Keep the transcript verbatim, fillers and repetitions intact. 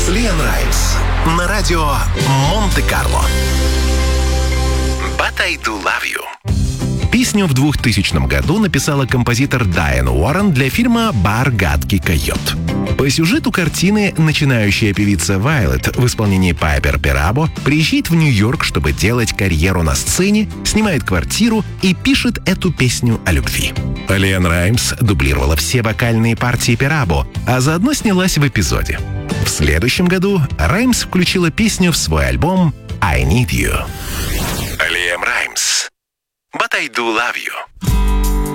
Лиам Раймс на радио Монте-Карло. But I do love you. Песню в двухтысячном году написала композитор Дайан Уоррен для фильма «Бар гадкий койот». По сюжету картины начинающая певица Вайлет в исполнении Пайпер Перабо приезжает в Нью-Йорк, чтобы делать карьеру на сцене, снимает квартиру и пишет эту песню о любви. Лиам Раймс дублировала все вокальные партии Перабо, а заодно снялась в эпизоде. В следующем году Раймс включила песню в свой альбом «I Need You». Лиам Раймс. But I do love you.